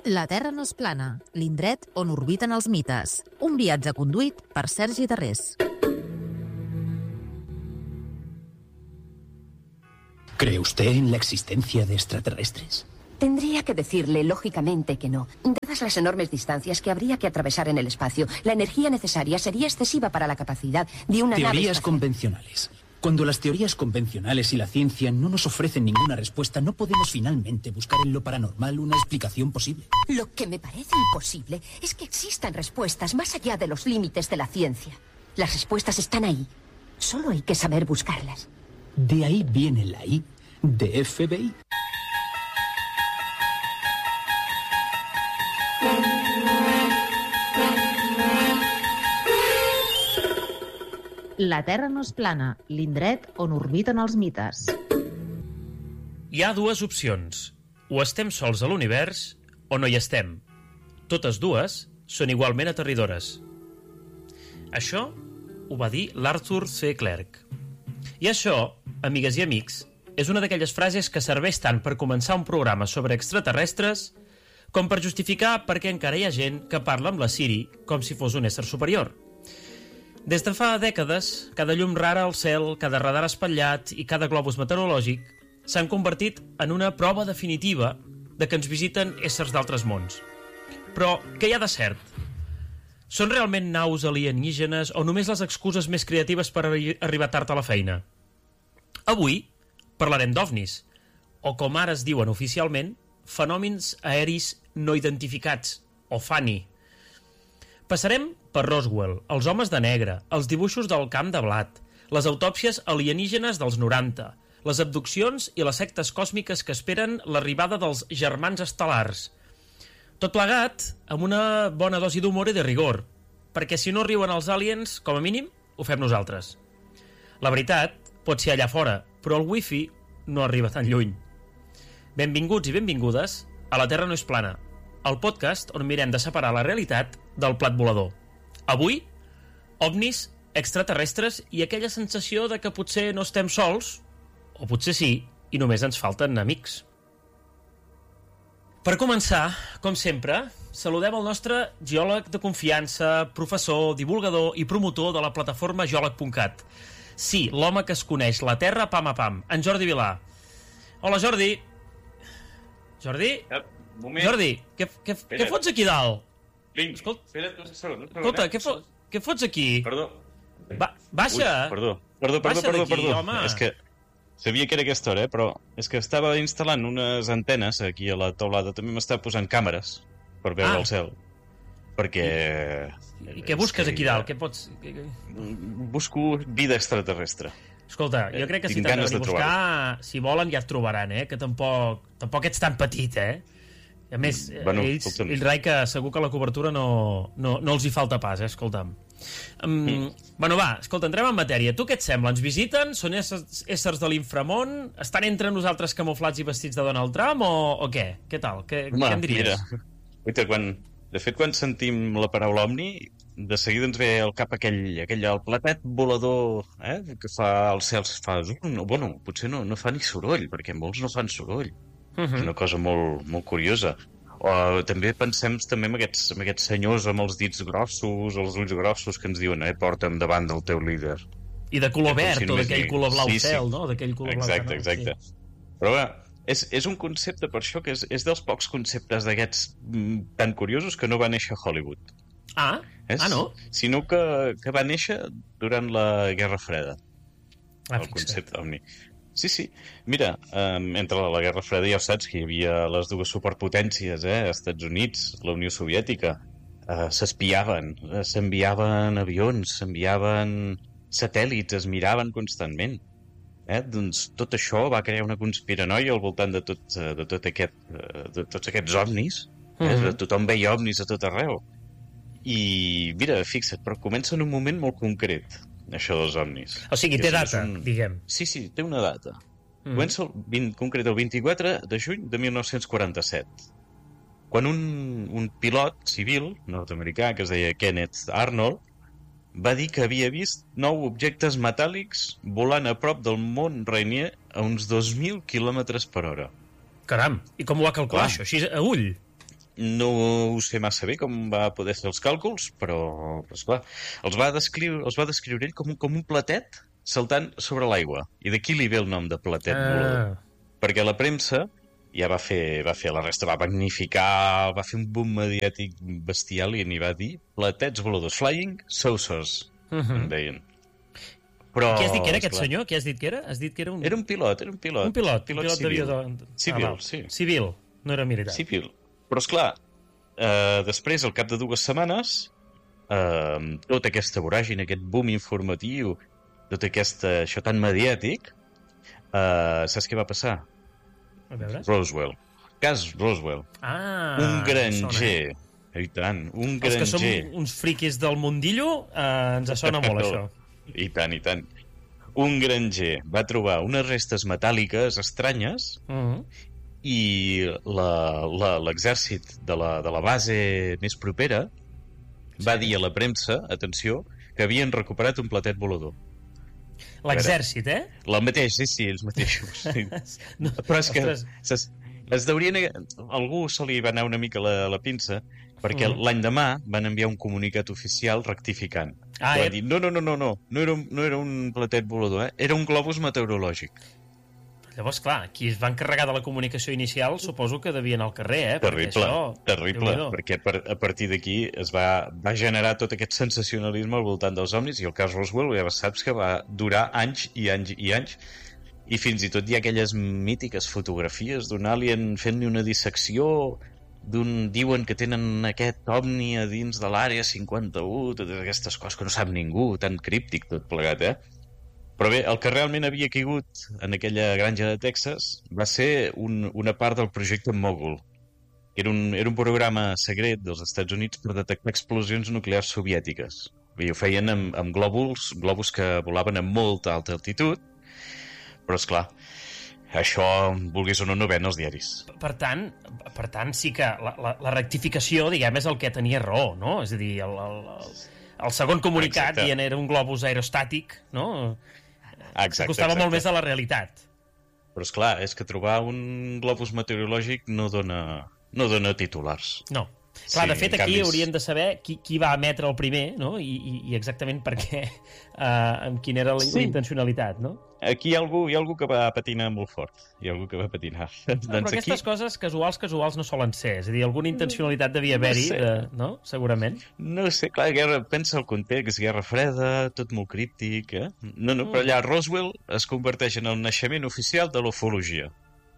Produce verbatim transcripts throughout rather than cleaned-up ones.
La Terra no és plana, l'indret on orbiten els mites. Un viatge conduït per Sergi Darrés. ¿Cree usted en la existencia de extraterrestres? Tendría que decirle, lógicamente, que no. Dadas las enormes distancias que habría que atravesar en el espacio, la energía necesaria sería excesiva para la capacidad de una nave Teorías espacial. convencionales. Cuando las teorías convencionales y la ciencia no nos ofrecen ninguna respuesta, no podemos finalmente buscar en lo paranormal una explicación posible. Lo que me parece imposible es que existan respuestas más allá de los límites de la ciencia. Las respuestas están ahí. Solo hay que saber buscarlas. De ahí viene la I de F B I. La Terra no és plana, l'indret on orbiten els mites. Hi ha dues opcions. O estem sols a l'univers o no hi estem. Totes dues són igualment aterridores. Això ho va dir l'Arthur C. Clarke. I això, amigues i amics, és una d'aquelles frases que serveix tant per començar un programa sobre extraterrestres com per justificar per què encara hi ha gent que parla amb la Siri com si fos un ésser superior. Des de fa dècades, cada llum rara al cel, cada radar espatllat i cada globus meteorològic s'han convertit en una prova definitiva de que ens visiten éssers d'altres mons. Però què hi ha de cert? Són realment naus alienígenes o només les excuses més creatives per arri- arribar tard a la feina? Avui parlarem d'ovnis, o com ara es diuen oficialment, fenòmens aeris no identificats, o FANI. Passarem per Roswell, els homes de negre, els dibuixos del camp de blat, les autòpsies alienígenes dels noranta, les abduccions i les sectes còsmiques que esperen l'arribada dels germans estel·lars. Tot plegat amb una bona dosi d'humor i de rigor, perquè si no arriben els aliens, com a mínim, ho fem nosaltres. La veritat pot ser allà fora, però el wifi no arriba tan lluny. Benvinguts i benvingudes a La Terra no és plana, el podcast on mirem de separar la realitat del plat volador. Avui, ovnis, extraterrestres i aquella sensació de que potser no estem sols, o potser sí, i només ens falten amics. Per començar, com sempre, saludem el nostre geòleg de confiança, professor, divulgador i promotor de la plataforma geòleg punt cat. Sí, l'home que es coneix la Terra pam a pam, en Jordi Vilà. Hola, Jordi. Jordi? Moment. Jordi, què, què, què fots aquí dalt? Vinc, Escolta, espera't un segon. un segon, Escolta, eh? què, fo què fots aquí? Perdó. Ba baixa! Ui, perdó, perdó, perdó, Baixa perdó, d'aquí, perdó. home. És que sabia que era aquesta hora, eh? Però és que estava instal·lant unes antenes aquí a la teulada. També m'estava posant càmeres per veure Ah. el cel. Perquè... I què busques és que aquí dalt? Què pots... Què, què... Busco vida extraterrestre. Escolta, jo crec que si Tinc t'han ganes de de buscar, si volen ja et trobaran, eh? Que tampoc, tampoc ets tan petit, eh? I a més, Bueno, bueno, ells, escolta'm. ells, Rai, que segur que la cobertura no, no, no els hi falta pas, eh? Escolta'm. Um, mm. Bueno, va, escolta, entrem en matèria. Tu què et sembla? Ens visiten? Són éssers, éssers de l'inframón? Estan entre nosaltres camuflats i vestits de Donald Trump o, o què? Què tal? Què, Home, què em diries? Mira, uita, quan, de fet, quan sentim la paraula omni, de seguida ens ve al cap aquell, aquell el platet volador, eh, que fa els cels, fa... No, bueno, potser no, no fa ni soroll, perquè molts no fan soroll. Uh És -huh. una cosa molt, molt curiosa. O també pensem també en aquests, en aquests senyors amb els dits grossos, els ulls grossos, que ens diuen, eh, porta'm davant del teu líder. I de color Com si verd, o només d'aquell digui- color blau sí, sí. cel, no? D'aquell color Exacte, blau exacte. Sí. Però bé, és, és un concepte, per això, que és, és dels pocs conceptes d'aquests mm, tan curiosos que no va néixer a Hollywood. Ah, És, ah no? Sinó que, que va néixer durant la Guerra Freda, Ah, el concepte ovni. Sí, sí. Mira, um, entre la Guerra Freda ja ho saps que hi havia les dues superpotències, eh? Estats Units, la Unió Soviètica. Uh, s'espiaven, uh, s'enviaven avions, s'enviaven satèl·lits, es miraven constantment. Eh? Doncs tot això va crear una conspiranoia al voltant de tot, uh, de tot aquest, uh, de tots aquests ovnis. Eh? Mhm. Uh-huh. Tothom veia ovnis a tot arreu. I, mira, fixa't, però comença en un moment molt concret, això dels ovnis. O sigui, Que té és- data, és un- diguem. Sí, sí, té una data. Mm. Comença el vint, concret el vint-i-quatre de juny de mil nou-cents quaranta-set, quan un, un pilot civil nord-americà que es deia Kenneth Arnold va dir que havia vist nou objectes metàl·lics volant a prop del mont Rainier a uns dos mil quilòmetres per hora. Caram, i com ho va calcular, Clar. això? Així a ull? no ho sé massa bé com va poder fer els càlculs, però, però esclar, els va descriure, els va descriure ell com un, com un platet saltant sobre l'aigua. I d'aquí li ve el nom de platet Ah. volador. Perquè la premsa ja va fer, va fer la resta, va magnificar, va fer un boom mediàtic bestial i n'hi va dir platets voladors, flying saucers, Mhm. en deien. Però, Qui has dit que era aquest esclar, senyor? Qui has dit que era? Has dit que era un... Era un pilot, era un pilot. un pilot, pilot, un pilot civil. d'avió de... Civil, ah, val. sí. Civil, no era militar. Civil. Però, esclar, eh, després, al cap de dues setmanes, eh, tota aquesta voràgine, aquest boom informatiu, tot aquest, això tan mediàtic, eh, saps què va passar? A veure. Roswell. Cas Roswell. Ah, un sona. granger. I tant, un Els que som granger. uns friquis del mundillo, eh, ens sona molt, això. I tant, i tant. Un granger va trobar unes restes metàl·liques estranyes Mhm. i la- la- l'exèrcit de, la, de la base més propera va dir a la premsa, atenció, que havien recuperat un platet volador. L'exèrcit, eh? La mateix, sí, sí, ells mateixos. Sí. No, Però és que ostres. es, es deurien... Algú se li va anar una mica la, la pinça, perquè Mm. l'endemà van enviar un comunicat oficial rectificant. Ah, van eh? dir, no, no, no, no, no, no era, un, no era un platet volador, eh? Era un globus meteorològic. Llavors, clar, qui es va encarregar de la comunicació inicial suposo que devia anar al carrer, eh? Terrible, Perquè això... terrible, Déu-n'hi-do. perquè per, a partir d'aquí es va, va generar tot aquest sensacionalisme al voltant dels ovnis i el cas Roswell ja saps que va durar anys i anys i anys i fins i tot hi ha aquelles mítiques fotografies d'un alien fent-li una dissecció d'un... diuen que tenen aquest ovni a dins de l'àrea cinquanta-u, totes aquestes coses que no sap ningú, tan críptic tot plegat, eh? Però bé, el que realment havia caigut en aquella granja de Texas va ser un, una part del projecte Mogul, que era un, era un programa secret dels Estats Units per detectar explosions nuclears soviètiques. I ho feien amb, amb glòbuls, globus que volaven a molta alta altitud, però, és clar, això, vulguis o no, no ven als diaris. Per tant, per tant, sí que la, la, la rectificació, diguem, és el que tenia raó, no? És a dir, el, el, el, el segon comunicat Exacte. dient era un globus aerostàtic, no? Exacte, Costava exacte. molt més de la realitat. Però, és clar, és que trobar un globus meteorològic no dona, no dona titulars. No. Clar, Sí, de fet, en aquí canvi és- hauríem de saber qui, qui va emetre el primer, no? I, i, i exactament per què, uh, amb quina era la, Sí. la intencionalitat, no? Aquí hi ha algú, hi ha algú que va patinar molt fort. Hi ha algú que va patinar. No, doncs però aquestes coses casuals, casuals no solen ser. És a dir, alguna intencionalitat devia No haver-hi, sé. eh, no? Segurament. No sé, clar, guerra, pensa el context, Guerra Freda, tot molt críptic, eh? No, no, però allà Roswell es converteix en el naixement oficial de l'ufologia.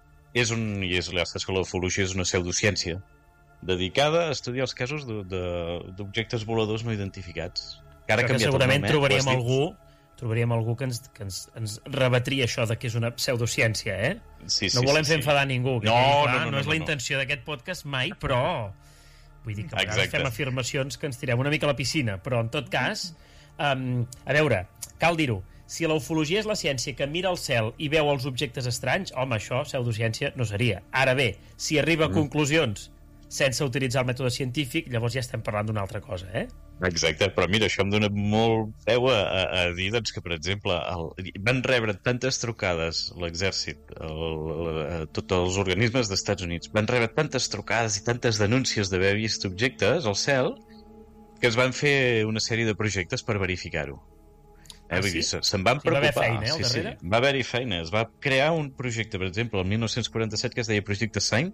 És un, i és, ja saps que l'ufologia és una pseudociència dedicada a estudiar els casos de- de- d'objectes voladors no identificats. Que ara ha Però que canviat el segurament nom, eh? Ho trobaríem has dit? algú trobaríem algú que ens, que ens, ens rebatria això de que és una pseudociència, eh? Sí, sí, No volem sí, fer sí. enfadar ningú. Que No, quedi no, clar, no, no, no és no, la no. intenció d'aquest podcast mai, però... Vull dir que a vegades Exacte. fem afirmacions que ens tirem una mica a la piscina, però en tot cas, um, a veure, cal dir-ho, si la ufologia és la ciència que mira el cel i veu els objectes estranys, home, això pseudociència no seria. Ara bé, si arriba a conclusions sense utilitzar el mètode científic, llavors ja estem parlant d'una altra cosa, eh? Exacte, però mira, això em dona molt peu a, a, a dir doncs, que, per exemple, el, van rebre tantes trucades l'exèrcit, el- el- tots els organismes dels Estats Units, van rebre tantes trucades i tantes denúncies d'haver vist objectes al cel que es van fer una sèrie de projectes per verificar-ho. Eh, Ah, vull sí? dir, se- se'n van Sí, va haver preocupar. feina, eh, al sí, sí. darrere? Va haver-hi feina. Es va crear un projecte, per exemple, el dinou quaranta-set, que es deia Projecte Sign,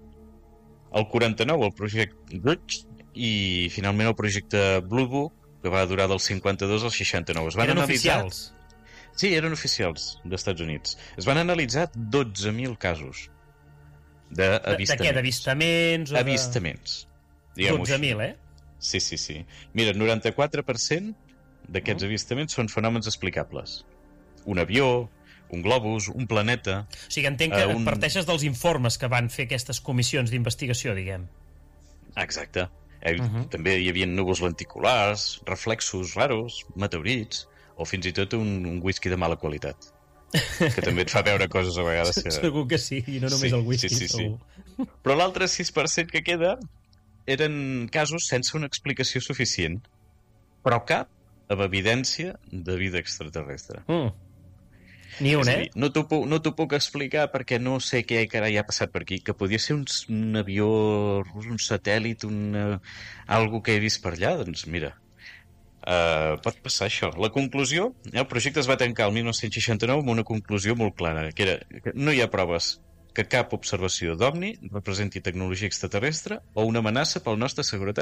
el quaranta-nou el projecte Dutch i finalment el projecte Blue Book, que va durar del cinquanta-dos al seixanta-nou. Es van Eren analitzar... oficials. Sí, eren oficials dels Estats Units. Es van analitzar dotze mil casos De, de d'avistaments. què? D'avistaments? o de- Avistaments. diguem-ho dotze mil, així. eh? Sí, sí, sí. Mira, el noranta-quatre per cent d'aquests Mm. avistaments són fenòmens explicables. Un avió, un globus, un planeta... O sigui, entenc que Eh, un- un... parteixes dels informes que van fer aquestes comissions d'investigació, diguem. Exacte. Eh, Mhm. També hi havia núvols lenticulars, reflexos raros, meteorits, o fins i tot un, un whisky de mala qualitat. Que també et fa veure coses a vegades que... Segur que sí, i no només Sí, el whisky, sí, sí, sí. segur. Però l'altre sis per cent que queda eren casos sense una explicació suficient, però cap amb evidència de vida extraterrestre. Mm. Ni un, És a eh? dir, no t'ho puc, no t'ho puc explicar perquè no sé què carai ha passat per aquí, que podia ser un, un avió, un satèl·lit, un, algo que he vist per allà, doncs mira, uh, pot passar això. La conclusió, el projecte es va tancar el dinou seixanta-nou amb una conclusió molt clara, que era que no hi ha proves que cap observació d'OVNI representi tecnologia extraterrestre o una amenaça pel nostra seguretat